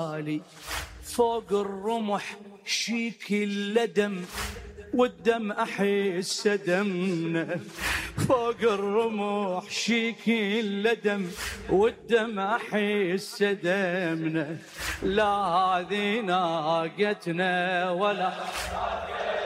غالي فوق الرمح شيك اللدم والدم أحس دمنا فوق الرمح شيك اللدم والدم أحس دمنا لا هذه ناقتنا ولا